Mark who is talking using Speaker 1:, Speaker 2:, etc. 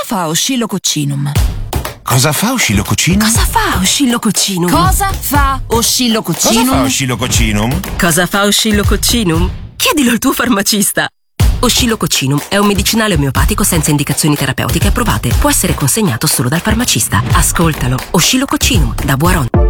Speaker 1: fa Oscillococcinum?
Speaker 2: Cosa fa Oscillococcinum?
Speaker 1: Cosa fa Oscillococcinum? Cosa fa Oscillococcinum?
Speaker 2: Cosa fa Oscillococcinum?
Speaker 3: Cosa fa Oscillococcinum? Chiedilo al tuo farmacista. Oscillococcinum è un medicinale omeopatico senza indicazioni terapeutiche approvate. Può essere consegnato solo dal farmacista. Ascoltalo. Oscillococcinum da Boiron.